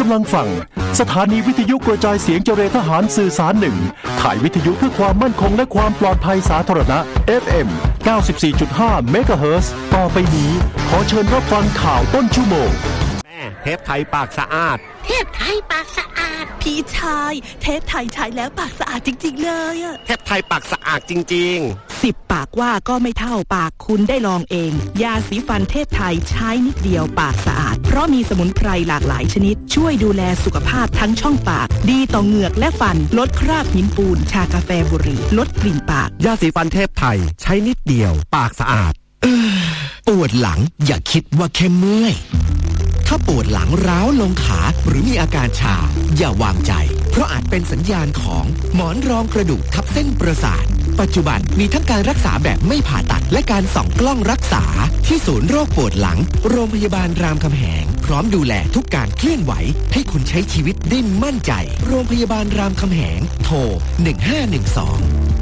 ำลังฟังสถานีวิทยุกระจายเสียงเจรทหารสื่อสารหนึ่งข่ายวิทยุเพื่อความมั่นคงและความปลอดภัยสาธารณะ FM 94.5 เมกะเฮิรตซ์ต่อไปนี้ขอเชิญรับฟังข่าวต้นชั่วโมงเทปไทยปากสะอาดเทปไทยปากสะอาดพี่ชายเทปไทยใช้แล้วปากสะอาดจริงๆเลยอะเทปไทยปากสะอาดจริงๆ10ปากว่าก็ไม่เท่าปากคุณได้ลองเองยาสีฟันเทปไทยใช้นิดเดียวปากสะอาดเพราะมีสมุนไพรหลากหลายชนิดช่วยดูแลสุขภาพทั้งช่องปากดีต่อเหงือกและฟันลดคราบหินปูนชากาแฟบุหรี่ลดกลิ่นปากยาสีฟันเทปไทยใช้นิดเดียวปากสะอาดปวดหลังอย่าคิดว่าแค่เมื่อยถ้าปวดหลังร้าวลงขาหรือมีอาการชาอย่าวางใจเพราะอาจเป็นสัญญาณของหมอนรองกระดูกทับเส้นประสาทปัจจุบันมีทั้งการรักษาแบบไม่ผ่าตัดและการส่องกล้องรักษาที่ศูนย์โรคปวดหลังโรงพยาบาลรามคำแหงพร้อมดูแลทุกการเคลื่อนไหวให้คุณใช้ชีวิตได้มั่นใจโรงพยาบาลรามคำแหงโทร1512